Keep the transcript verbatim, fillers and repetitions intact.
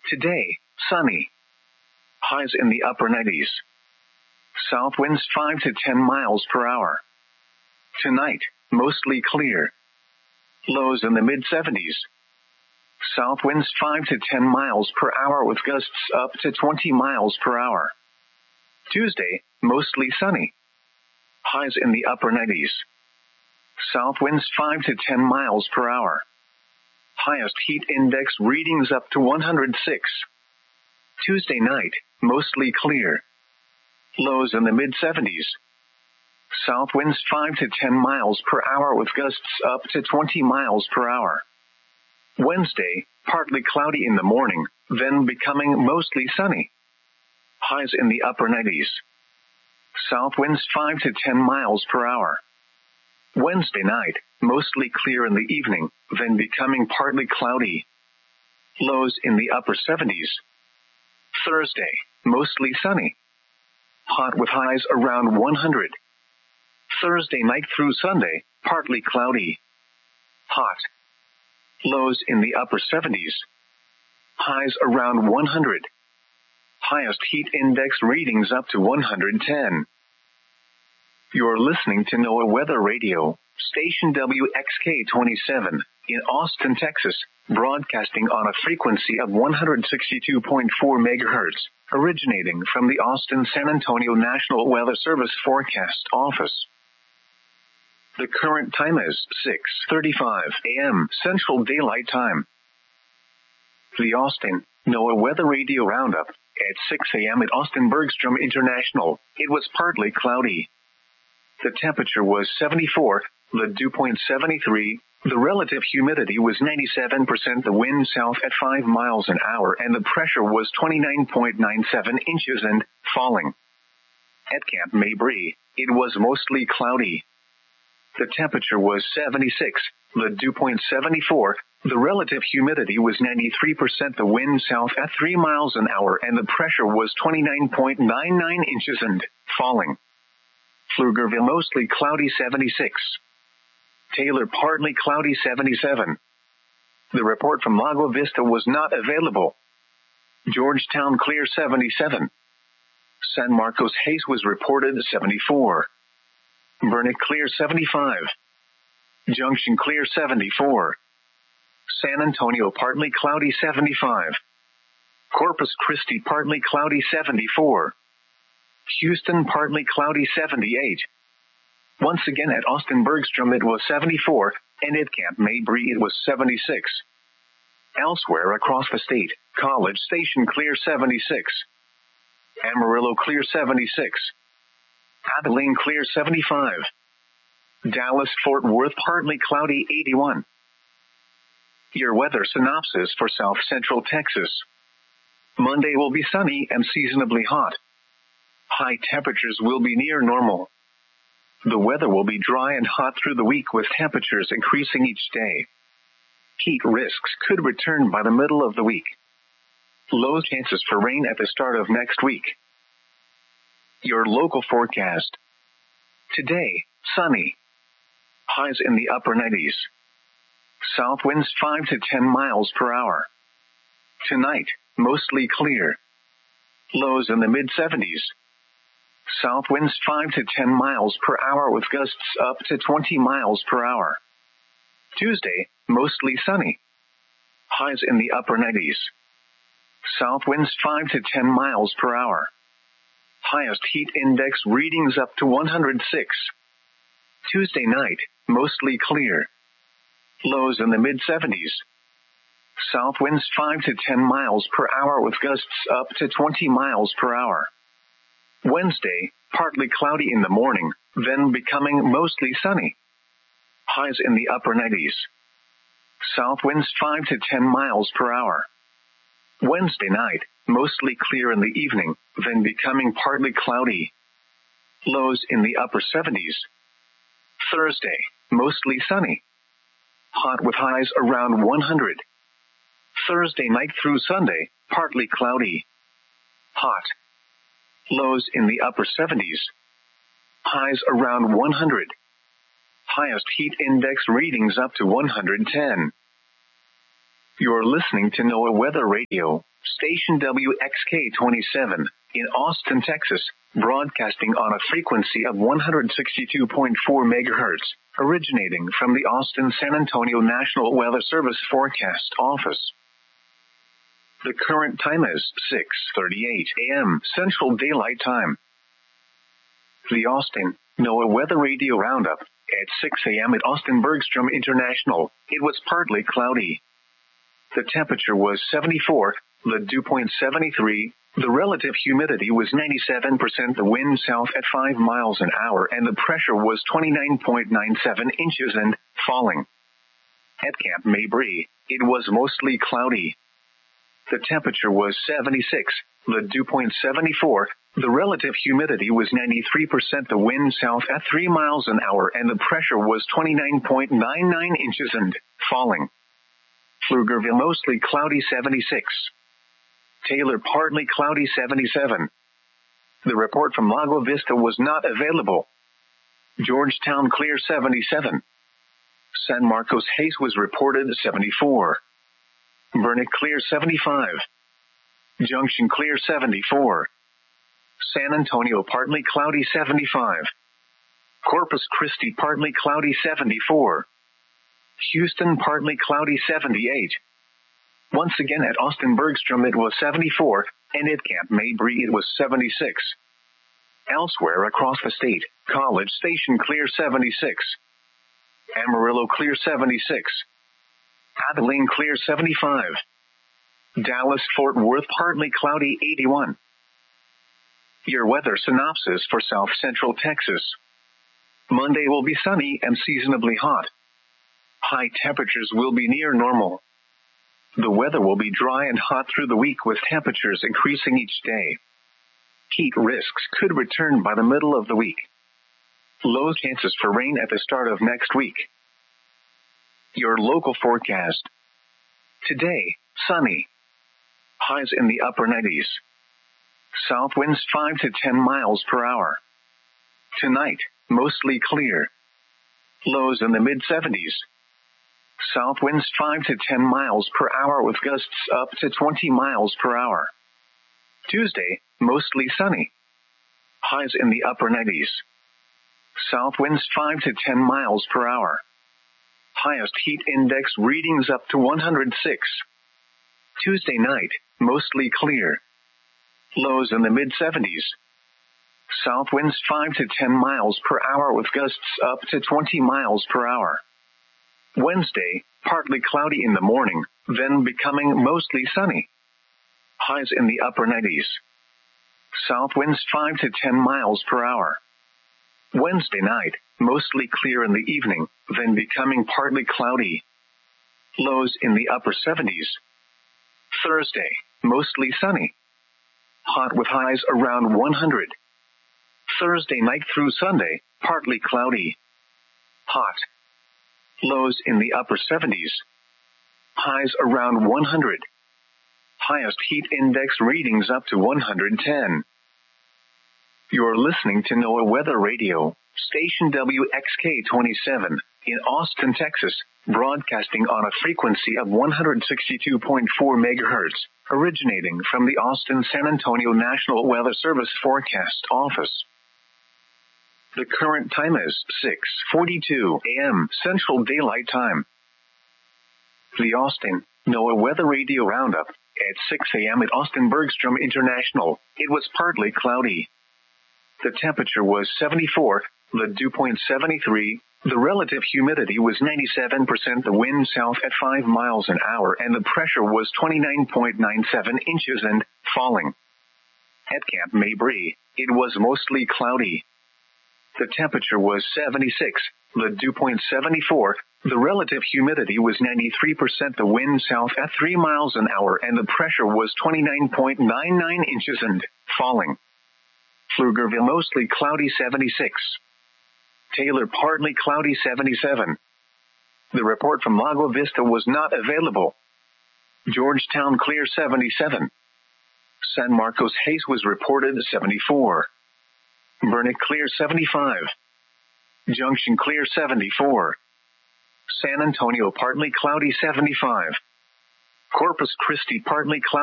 Today, sunny. Highs in the upper nineties. South winds five to ten miles per hour. Tonight, mostly clear. Lows in the mid seventies. South winds five to ten miles per hour with gusts up to twenty miles per hour. Tuesday, mostly sunny. Highs in the upper nineties. South winds five to ten miles per hour. Highest heat index readings up to one hundred six. Tuesday night, mostly clear. Lows in the mid seventies. South winds five to ten miles per hour with gusts up to twenty miles per hour. Wednesday, partly cloudy in the morning, then becoming mostly sunny. Highs in the upper nineties. South winds five to ten miles per hour. Wednesday night, mostly clear in the evening, then becoming partly cloudy. Lows in the upper seventies. Thursday, mostly sunny. Hot with highs around one hundred. Thursday night through Sunday, partly cloudy. Hot. Lows in the upper seventies. Highs around one hundred. Highest heat index readings up to one hundred ten. You're listening to NOAA Weather Radio, station W X K twenty-seven, in Austin, Texas, broadcasting on a frequency of one hundred sixty-two point four megahertz, originating from the Austin-San Antonio National Weather Service Forecast Office. The current time is six thirty-five a.m. Central Daylight Time. The Austin NOAA Weather Radio Roundup. At six a.m. at Austin Bergstrom International, it was partly cloudy. The temperature was seventy-four, the dew point seventy-three, the relative humidity was ninety-seven percent, the wind south at five miles an hour, and the pressure was twenty-nine point nine seven inches and falling. At Camp Mabry, it was mostly cloudy. The temperature was seventy-six, the dew point seventy-four, the relative humidity was ninety-three percent, the wind south at three miles an hour, and the pressure was twenty-nine point nine nine inches and falling. Pflugerville mostly cloudy seventy-six. Taylor partly cloudy seventy-seven. The report from Lago Vista was not available. Georgetown clear seventy-seven. San Marcos haze was reported seventy-four. Burnet clear seventy-five. Junction clear seventy-four. San Antonio partly cloudy seventy-five. Corpus Christi partly cloudy seventy-four. Houston partly cloudy seventy-eight. Once again at Austin Bergstrom it was seventy-four, and at Camp Mabry it was seventy-six. Elsewhere across the state, College Station clear seventy-six. Amarillo clear seventy-six. Abilene clear seventy-five. Dallas Fort Worth partly cloudy eighty-one. Your weather synopsis for South Central Texas. Monday will be sunny and seasonably hot. High temperatures will be near normal. The weather will be dry and hot through the week with temperatures increasing each day. Heat risks could return by the middle of the week. Low chances for rain at the start of next week. Your local forecast. Today, sunny. Highs in the upper nineties. South winds five to ten miles per hour. Tonight, mostly clear. Lows in the mid seventies. South winds five to ten miles per hour with gusts up to twenty miles per hour. Tuesday, mostly sunny. Highs in the upper nineties. South winds five to ten miles per hour. Highest heat index readings up to one hundred six. Tuesday night, mostly clear. Lows in the mid seventies. South winds five to ten miles per hour with gusts up to twenty miles per hour. Wednesday, partly cloudy in the morning, then becoming mostly sunny. Highs in the upper nineties. South winds five to ten miles per hour. Wednesday night, mostly clear in the evening, then becoming partly cloudy. Lows in the upper seventies. Thursday, mostly sunny. Hot with highs around one hundred. Thursday night through Sunday, partly cloudy. Hot. Lows in the upper seventies. Highs around one hundred. Highest heat index readings up to one hundred ten. You're listening to NOAA Weather Radio, station W X K twenty-seven, in Austin, Texas, broadcasting on a frequency of one hundred sixty-two point four megahertz, originating from the Austin-San Antonio National Weather Service Forecast Office. The current time is six thirty-eight a.m. Central Daylight Time. The Austin NOAA Weather Radio Roundup. At six a.m. at Austin Bergstrom International, it was partly cloudy. The temperature was seventy-four, the dew point seventy-three, the relative humidity was ninety-seven percent, the wind south at five miles an hour, and the pressure was twenty-nine point nine seven inches and falling. At Camp Mabry, it was mostly cloudy. The temperature was seventy-six, the dew point seventy-four, the relative humidity was ninety-three percent, the wind south at three miles an hour, and the pressure was twenty-nine point nine nine inches and falling. Pflugerville mostly cloudy seventy-six. Taylor partly cloudy seventy-seven. The report from Lago Vista was not available. Georgetown clear seventy-seven. San Marcos haze was reported seventy-four. Burnet clear seventy-five. Junction clear seventy-four. San Antonio partly cloudy seventy-five. Corpus Christi partly cloudy seventy-four. Houston partly cloudy seventy-eight. Once again at Austin Bergstrom it was seventy-four, and at Camp Mabry it was seventy-six. Elsewhere across the state, College Station clear seventy-six. Amarillo clear seventy-six. Abilene clear seventy-five. Dallas Fort Worth partly cloudy eighty-one. Your weather synopsis for South Central Texas. Monday will be sunny and seasonably hot. High temperatures will be near normal. The weather will be dry and hot through the week with temperatures increasing each day. Heat risks could return by the middle of the week. Low chances for rain at the start of next week. Your local forecast. Today, sunny. Highs in the upper nineties. South winds five to ten miles per hour. Tonight, mostly clear. Lows in the mid seventies. South winds five to ten miles per hour with gusts up to twenty miles per hour. Tuesday, mostly sunny. Highs in the upper nineties. South winds five to ten miles per hour. Highest heat index readings up to one hundred six. Tuesday night, mostly clear. Lows in the mid seventies. South winds five to ten miles per hour with gusts up to twenty miles per hour. Wednesday, partly cloudy in the morning, then becoming mostly sunny. Highs in the upper nineties. South winds five to ten miles per hour. Wednesday night, mostly clear in the evening, then becoming partly cloudy. Lows in the upper seventies. Thursday, mostly sunny. Hot with highs around one hundred. Thursday night through Sunday, partly cloudy. Hot. Lows in the upper seventies. Highs around one hundred. Highest heat index readings up to one hundred ten. You're listening to NOAA Weather Radio, station W X K twenty-seven, in Austin, Texas, broadcasting on a frequency of one hundred sixty-two point four megahertz, originating from the Austin-San Antonio National Weather Service Forecast Office. The current time is six forty-two a.m. Central Daylight Time. The Austin NOAA Weather Radio Roundup. At six a.m. at Austin Bergstrom International, it was partly cloudy. The temperature was seventy-four, the dew point seventy-three, the relative humidity was ninety-seven percent, the wind south at five miles an hour, and the pressure was twenty-nine point nine seven inches and falling. At Camp Mabry, it was mostly cloudy. The temperature was seventy-six, the dew point seventy-four, the relative humidity was ninety-three percent, the wind south at three miles an hour, and the pressure was twenty-nine point nine nine inches and falling. Pflugerville mostly cloudy seventy-six. Taylor partly cloudy seventy-seven. The report from Lago Vista was not available. Georgetown clear seventy-seven. San Marcos haze was reported seventy-four. Burnet clear seventy-five. Junction clear seventy-four. San Antonio partly cloudy seventy-five. Corpus Christi partly cloudy.